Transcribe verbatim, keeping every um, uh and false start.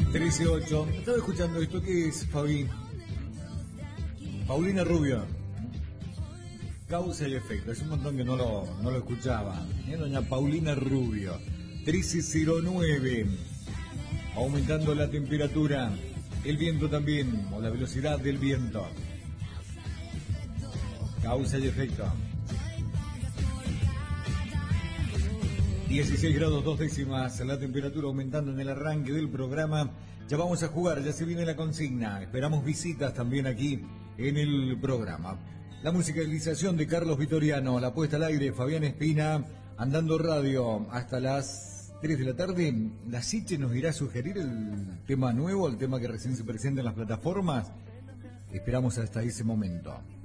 trece ocho. Estaba escuchando esto, ¿qué es, Fabi? Paulina Rubio. Causa y efecto. Es un montón que no lo, no lo escuchaba. ¿Eh? Doña Paulina Rubio. trece cero nueve. Aumentando la temperatura. El viento también, o la velocidad del viento. Causa y efecto. dieciséis grados dos décimas, la temperatura aumentando en el arranque del programa. Ya vamos a jugar, ya se viene la consigna. Esperamos visitas también aquí en el programa. La musicalización de Carlos Vitoriano, la puesta al aire, Fabián Espina, Andando Radio hasta las tres de la tarde. La Siche nos irá a sugerir el tema nuevo, el tema que recién se presenta en las plataformas. Esperamos hasta ese momento.